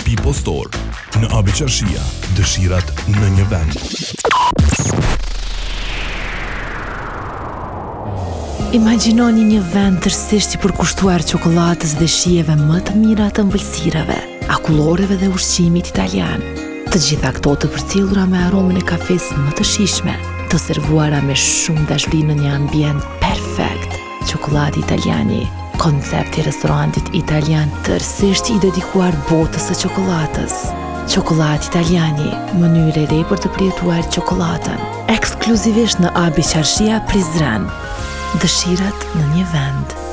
People Store. Në Abi Qarshia, dëshirat në një vend. Imagjinoni një vend tërësisht i përkushtuar çokoladës dhe shijeve më të mira të ëmbëlsirave, akulloreve dhe ushqimit italian. Të gjitha këto të përcjellura me aromën e kafes më të shijshme, të servuara me shumë dashuri në një ambient perfekt. Çokoladë italiani, koncepti i restorantit italian tërësisht i dedikuar botës së çokoladës. Çokoladë italiani, mënyrë e re për të përjetuar çokoladën. Ekskluzivisht në Abi Qarshia, Prizren. Dëshirat në një vend.